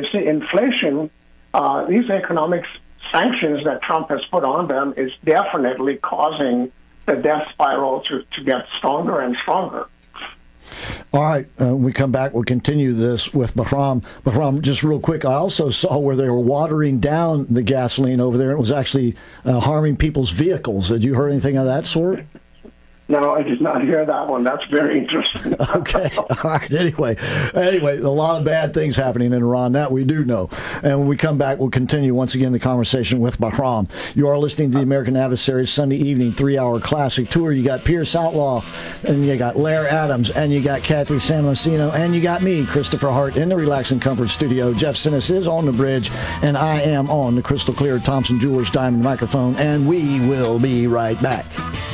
You see, inflation, these economic sanctions that Trump has put on them is definitely causing the death spiral to get stronger and stronger. All right, when we come back, we'll continue this with Bahram. Bahram, just real quick, I also saw where they were watering down the gasoline over there. It was actually harming people's vehicles. Had you heard anything of that sort? No, I did not hear that one. That's very interesting. Okay. All right. Anyway, a lot of bad things happening in Iran. That we do know. And when we come back, we'll continue once again the conversation with Bahram. You are listening to the American Adversaries Sunday evening 3-hour classic tour. You got Pierce Outlaw, and you got Lair Adams, and you got Kathy San Marcino, and you got me, Christopher Hart, in the Relax and Comfort studio. Jeff Sinis is on the bridge, and I am on the crystal clear Thompson Jewelers Diamond microphone, and we will be right back.